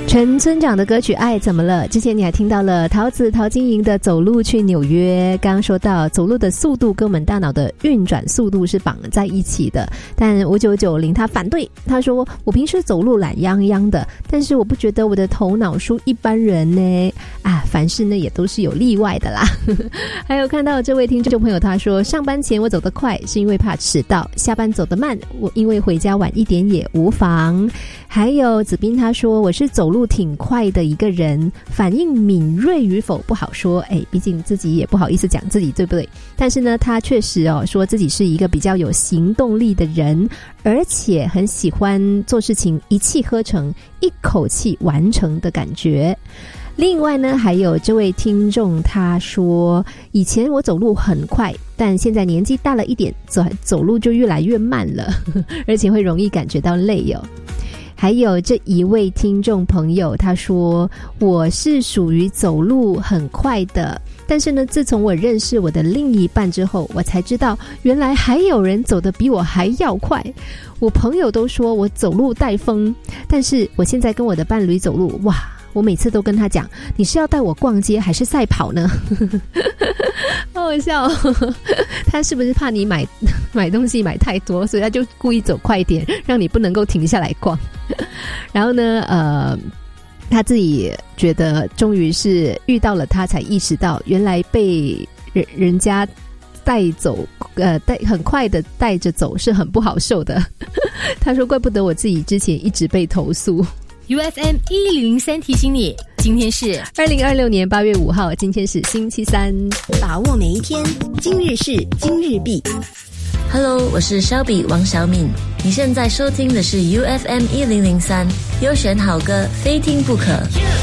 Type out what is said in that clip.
陈村长的歌曲《爱怎么了》，之前你还听到了陶晶莹的《走路去纽约》。刚刚说到走路的速度跟我们大脑的运转速度是绑在一起的，但5990他反对，他说我平时走路懒洋洋的，但是我不觉得我的头脑输一般人呢。凡事呢也都是有例外的啦。还有看到这位听众朋友他说，上班前我走得快是因为怕迟到，下班走得慢我因为回家晚一点也无妨。还有子斌他说，我是走路挺快的一个人，反应敏锐与否不好说，毕竟自己也不好意思讲自己，对不对？但是呢他确实说自己是一个比较有行动力的人，而且很喜欢做事情一气呵成，一口气完成的感觉。另外呢还有这位听众他说，以前我走路很快，但现在年纪大了一点，走路就越来越慢了，而且会容易感觉到累哦。还有这一位听众朋友他说，我是属于走路很快的，但是呢自从我认识我的另一半之后，我才知道原来还有人走得比我还要快。我朋友都说我走路带风，但是我现在跟我的伴侣走路，哇，我每次都跟他讲，你是要带我逛街还是赛跑呢？好好笑哦。他是不是怕你买东西买太多，所以他就故意走快一点，让你不能够停下来逛。然后呢他自己觉得终于是遇到了他，才意识到原来被人家带走很快的带着走是很不好受的。他说怪不得我自己之前一直被投诉。 UFM 1003提醒你，今天是 2026年8月5号，今天是星期三， 把握每一天，今日事今日毕。 Hello， 我是小比王小敏，你现在收听的是 UFM 1003，优选好歌，非听不可。